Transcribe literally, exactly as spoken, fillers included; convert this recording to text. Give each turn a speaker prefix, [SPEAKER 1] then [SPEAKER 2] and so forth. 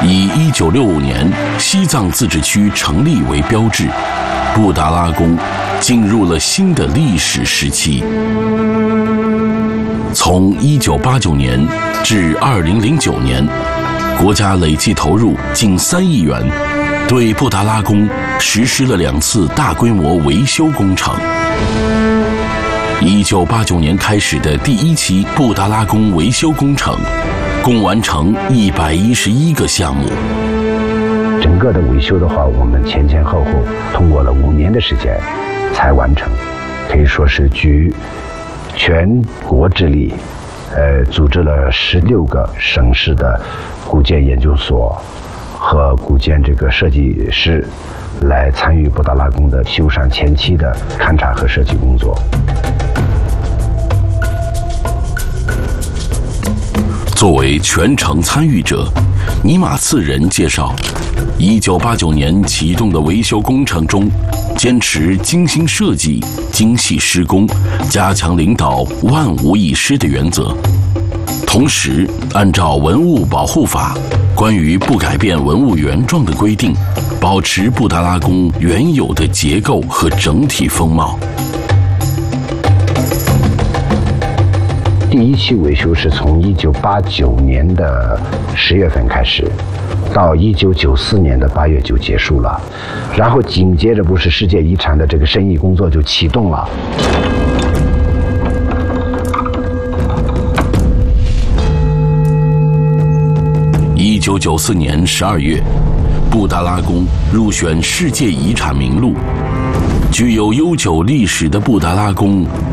[SPEAKER 1] 以一九六五年西藏自治区成立为标志，布达拉宫进入了新的历史时期。从一九八九年至二零零九年，国家累计投入近三亿元，对布达拉宫实施了两次大规模维修工程。一九八九年开始的第一期布达拉宫维修工程，共完成一百一十一个项目。
[SPEAKER 2] 整个的维修的话，我们前前后后通过了五年的时间才完成，可以说是举全国之力，呃，组织了十六个省市的古建研究所和古建这个设计师来参与布达拉宫的修缮前期的勘察和设计工作。
[SPEAKER 1] 作为全程参与者，尼玛次仁介绍，一九八九年启动的维修工程中，坚持精心设计、精细施工，加强领导万无一失的原则。同时，按照文物保护法关于不改变文物原状的规定，保持布达拉宫原有的结构和整体风貌。
[SPEAKER 2] 第一期维修是从一九八九年的十月份开始，到一九九四年的八月就结束了，然后紧接着不是世界遗产的这个申遗工作就启动了。
[SPEAKER 1] 一九九四年十二月，布达拉宫入选世界遗产名录。具有悠久历史的布达拉宫